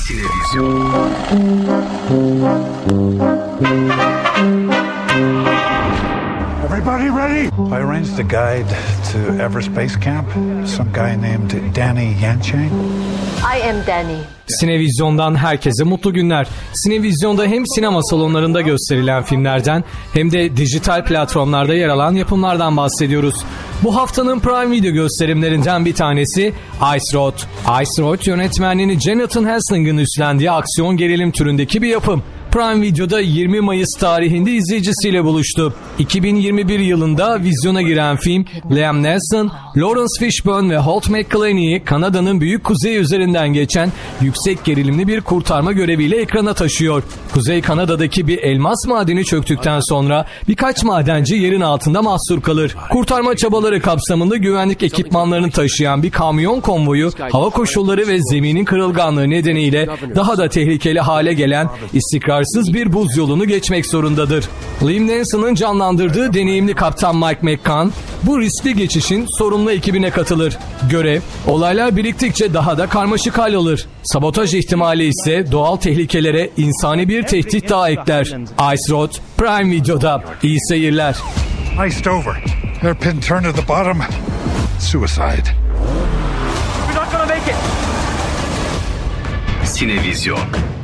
Sinevizyon. Everybody ready? I arranged a guide to Everest Base Camp. Some guy named Danny Yancheng. I am Danny. Sinevizyon'dan herkese mutlu günler. Sinevizyon'da hem sinema salonlarında gösterilen filmlerden hem de dijital platformlarda yer alan yapımlardan bahsediyoruz. Bu haftanın Prime Video gösterimlerinden bir tanesi Ice Road. Ice Road yönetmenliğini Jonathan Hesling'in üstlendiği aksiyon gerilim türündeki bir yapım. Prime Video'da 20 Mayıs tarihinde izleyicisiyle buluştu. 2021 yılında vizyona giren film, Liam Neeson, Lawrence Fishburne ve Holt McCallany'i Kanada'nın büyük kuzeyi üzerinden geçen yüksek gerilimli bir kurtarma göreviyle ekrana taşıyor. Kuzey Kanada'daki bir elmas madeni çöktükten sonra birkaç madenci yerin altında mahsur kalır. Kurtarma çabaları kapsamında güvenlik ekipmanlarını taşıyan bir kamyon konvoyu, hava koşulları ve zeminin kırılganlığı nedeniyle daha da tehlikeli hale gelen istikrarsız bir buz yolunu geçmek zorundadır. Liam Neeson'ın canlandırdığı deneyimli kaptan Mike McCann bu riskli geçişin sorumlu ekibine katılır. Görev, olaylar biriktikçe daha da karmaşık hal alır. Sabotaj ihtimali ise doğal tehlikelere insani bir tehdit daha ekler. Ice Road, Prime Video'da. İyi seyirler. Iced over. Hairpin turn to the bottom. Suicide. Sinevizyon.